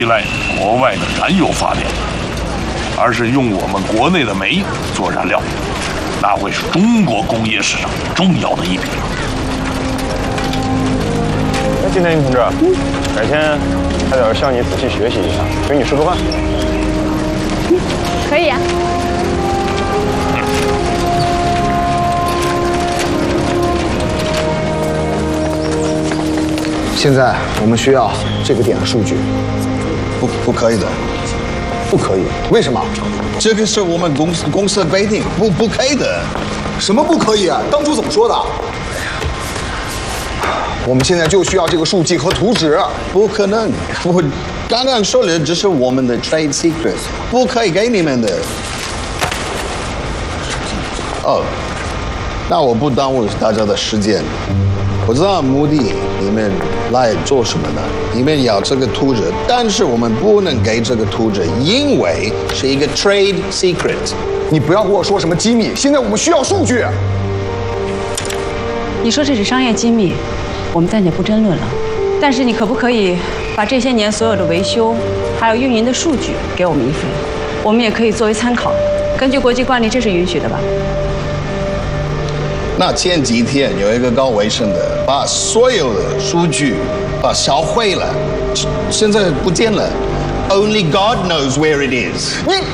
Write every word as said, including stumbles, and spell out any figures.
依赖国外的燃油发电，而是用我们国内的煤做燃料，那会是中国工业史上重要的一笔。 那金天英同志，嗯，改天还得向你仔细学习一下，请你吃个饭。 嗯，可以啊。 现在我们需要这个点的数据。 不，不可以的， 不可以？为什么？ 这个是我们公司公司的规定，不不可以的。 什么不可以啊？当初怎么说的？我们现在就需要这个数据和图纸。 不可能，我刚刚说的只是我们的 trade secret， 不可以给你们的。哦，那我不耽误大家的时间。我知道目的你们来做什么呢？你们要这个图纸，但是我们不能给这个图纸，因为是一个 trade secret。 你不要跟我说什么机密，现在我们需要数据。 你说这是商业机密，我们暂且不争论了。但是你可不可以把这些年所有的维修还有运营的数据给我们一份？我们也可以作为参考。根据国际惯例，这是允许的吧？ 那前几天有一个搞卫生的，把所有的数据把销毁了，现在不见了。Only God knows where it is. 你。